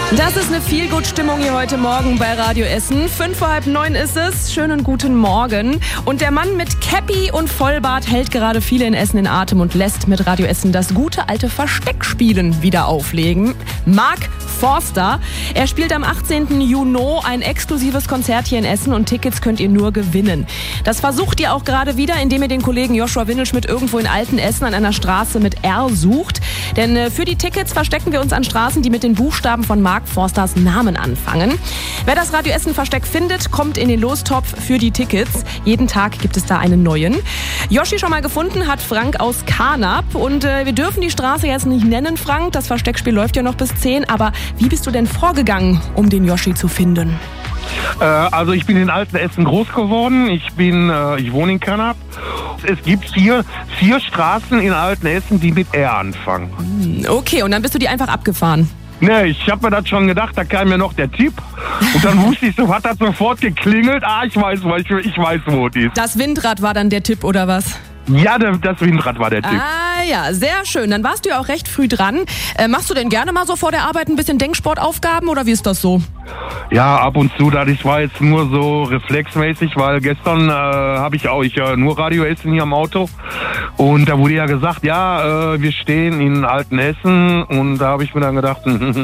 Das ist eine Feelgood-Stimmung hier heute Morgen bei Radio Essen. 8:55 ist es. Schönen guten Morgen. Und der Mann mit Käppi und Vollbart hält gerade viele in Essen in Atem und lässt mit Radio Essen das gute alte Versteckspielen wieder auflegen. Mark Forster. Er spielt am 18. Juni ein exklusives Konzert hier in Essen und Tickets könnt ihr nur gewinnen. Das versucht ihr auch gerade wieder, indem ihr den Kollegen Joshua Windelschmidt irgendwo in Altenessen an einer Straße mit R sucht. Denn für die Tickets verstecken wir uns an Straßen, die mit den Buchstaben von Mark Forsters Namen anfangen. Wer das Radio Essen Versteck findet, kommt in den Lostopf für die Tickets. Jeden Tag gibt es da einen neuen. Yoshi schon mal gefunden hat Frank aus Karnap. Und wir dürfen die Straße jetzt nicht nennen, Frank. Das Versteckspiel läuft ja noch bis 10. Aber wie bist du denn vorgegangen, um den Yoshi zu finden? Also ich bin in Altenessen groß geworden. Ich wohne in Karnap. Es gibt vier Straßen in Altenessen, die mit R anfangen. Okay, und dann bist du die einfach abgefahren? Ne, ich habe mir das schon gedacht, da kam mir noch der Tipp. Und dann wusste ich, so hat das sofort geklingelt. Ich weiß, wo es ist. Das Windrad war dann der Tipp, oder was? Ja, das Windrad war der Tipp. Ah ja, sehr schön. Dann warst du ja auch recht früh dran. Machst du denn gerne mal so vor der Arbeit ein bisschen Denksportaufgaben oder wie ist das so? Ja, ab und zu. Das war jetzt nur so reflexmäßig, weil gestern habe ich nur Radio Essen hier am Auto. Und da wurde ja gesagt, wir stehen in Altenessen. Und da habe ich mir dann gedacht,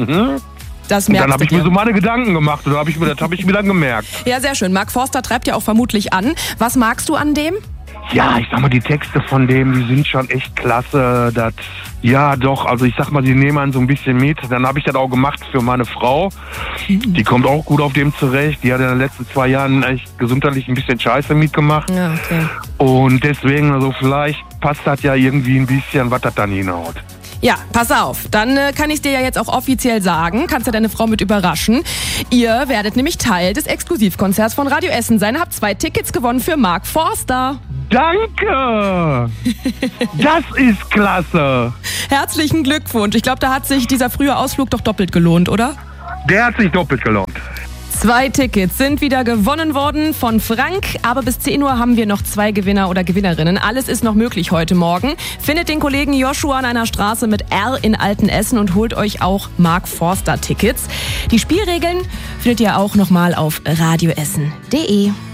Das und dann habe ich mir so meine Gedanken gemacht. Und das habe ich mir dann gemerkt. Ja, sehr schön. Mark Forster treibt ja auch vermutlich an. Was magst du an dem? Ja, ich sag mal, die Texte von dem, die sind schon echt klasse. Also ich sag mal, die nehmen einen so ein bisschen mit. Dann habe ich das auch gemacht für meine Frau. Die kommt auch gut auf dem zurecht. Die hat in den letzten 2 Jahren echt gesundheitlich ein bisschen Scheiße mitgemacht. Ja, okay. Und deswegen, also vielleicht passt das ja irgendwie ein bisschen, was das dann hinhaut. Ja, pass auf. Dann kann ich es dir ja jetzt auch offiziell sagen. Kannst ja deine Frau mit überraschen. Ihr werdet nämlich Teil des Exklusivkonzerts von Radio Essen sein. Habt 2 Tickets gewonnen für Mark Forster. Danke! Das ist klasse! Herzlichen Glückwunsch. Ich glaube, da hat sich dieser frühe Ausflug doch doppelt gelohnt, oder? Der hat sich doppelt gelohnt. 2 Tickets sind wieder gewonnen worden von Frank, aber bis 10 Uhr haben wir noch 2 Gewinner oder Gewinnerinnen. Alles ist noch möglich heute Morgen. Findet den Kollegen Joshua an einer Straße mit R in Altenessen und holt euch auch Mark Forster Tickets. Die Spielregeln findet ihr auch nochmal auf radioessen.de.